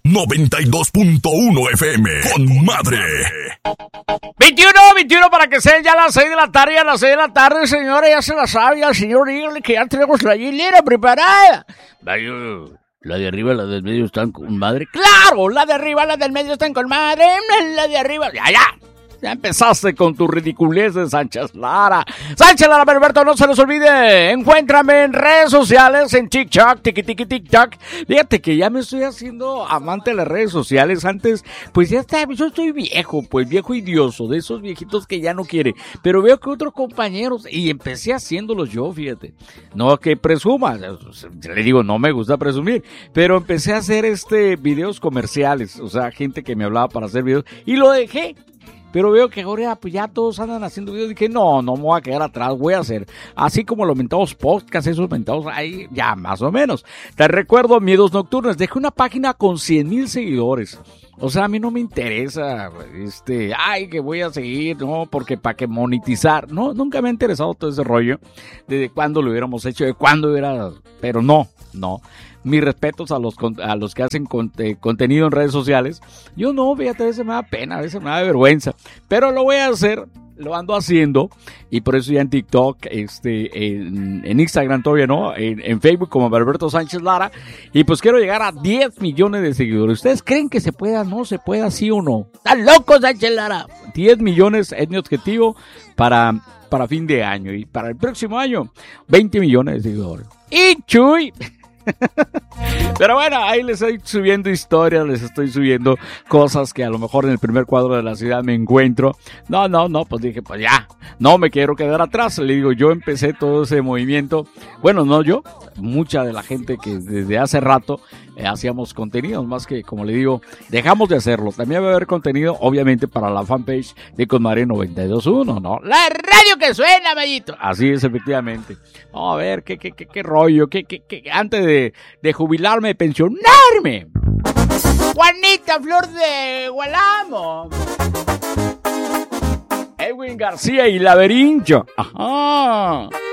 92.1 FM con madre. 21 para que sean ya las 6 de la tarde. A las 6 de la tarde, señores, ya se la sabe. Al señor, dígale que ya tenemos la hilera preparada. Vaya, la de arriba, la del medio están con madre. ¡Claro! La de arriba, la del medio están con madre. La de arriba, ya empezaste con tu ridiculez de Sánchez Lara. Sánchez Lara, Alberto, no se los olvide. Encuéntrame en redes sociales, en TikTok, TikTok. Fíjate que ya me estoy haciendo amante de las redes sociales. Antes, pues ya está, yo estoy viejo, pues viejo idioso, de esos viejitos que ya no quiere. Pero veo que otros compañeros, y empecé haciéndolos yo, fíjate. No que presuma, le digo, no me gusta presumir, pero empecé a hacer videos comerciales. O sea, gente que me hablaba para hacer videos, y lo dejé. Pero veo que ahora pues ya todos andan haciendo videos. Dije, no me voy a quedar atrás, voy a hacer así como los mentados podcasts, esos mentados ahí, ya más o menos. Te recuerdo, Miedos Nocturnos, dejé una página con 100,000 seguidores. O sea, a mí no me interesa, que voy a seguir, no, porque para que monetizar, no, nunca me ha interesado todo ese rollo, de cuándo lo hubiéramos hecho, de cuándo hubiera, pero no. Mis respetos a los que hacen contenido en redes sociales. Yo no, fíjate, a veces me da pena, a veces me da vergüenza, pero lo voy a hacer, lo ando haciendo, y por eso ya en TikTok, en Instagram todavía no, en Facebook como Alberto Sánchez Lara, y pues quiero llegar a 10 millones de seguidores. ¿Ustedes creen que se pueda, no se pueda, sí o no? ¡Están locos, Sánchez Lara! 10 millones es mi objetivo para fin de año, y para el próximo año, 20 millones de seguidores. ¡Y chuy! Pero bueno, ahí les estoy subiendo historias, les estoy subiendo cosas que a lo mejor en el primer cuadro de la ciudad me encuentro. No, pues dije, pues ya, no me quiero quedar atrás. Le digo, yo empecé todo ese movimiento, bueno, no yo, mucha de la gente que desde hace rato hacíamos contenidos, más que, como le digo, dejamos de hacerlo. También va a haber contenido, obviamente, para la fanpage de Conmadre 92.1, ¿no? La radio que suena, Mayito. Así es, efectivamente. Vamos a ver qué rollo, antes de jubilarme, pensionarme. Juanita Flor de Gualamo. Edwin García y Laberincho. Ajá.